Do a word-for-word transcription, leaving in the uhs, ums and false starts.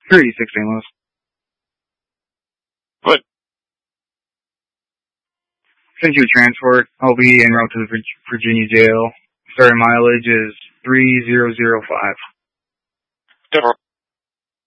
thirty-six Saint Louis. What? Sent you a transport. I'll be en route to the Virginia jail. Starting mileage is three thousand five. Denver.